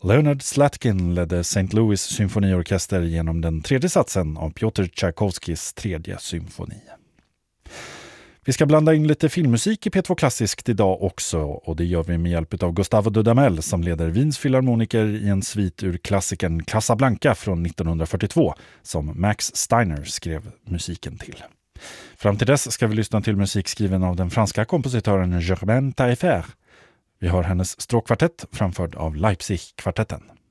Leonard Slatkin ledde St. Louis symfoniorkester genom den tredje satsen av Piotr Tchaikovskys tredje symfoni. Vi ska blanda in lite filmmusik i P2 Klassiskt idag också, och det gör vi med hjälp av Gustavo Dudamel som leder Wiens filharmoniker i en svit ur klassikern Casablanca från 1942 som Max Steiner skrev musiken till. Fram till dess ska vi lyssna till musik skriven av den franska kompositören Germaine Taillefer. Vi har hennes stråkkvartett framförd av Leipzig-kvartetten.